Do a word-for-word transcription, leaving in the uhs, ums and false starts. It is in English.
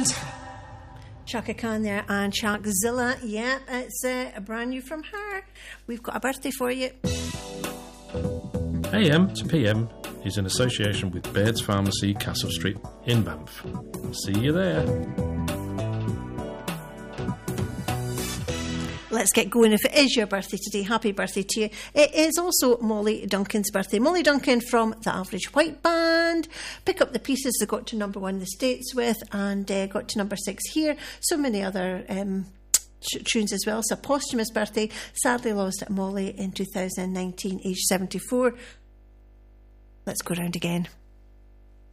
Band. Chaka Khan there and Shakzilla. Yeah, it's uh, a brand new from her. We've got a birthday for you. A M to P M is in association with Baird's Pharmacy, Castle Street in Banff. See you there. Let's get going. If it is your birthday today, happy birthday to you. It is also Molly Duncan's birthday. Molly Duncan from the Average White Band. Pick Up the Pieces they got to number one in the States with, and uh, got to number six here. So many other um, sh- tunes as well. It's a posthumous birthday. Sadly lost at Molly in two thousand nineteen, age seventy-four. Let's go round again.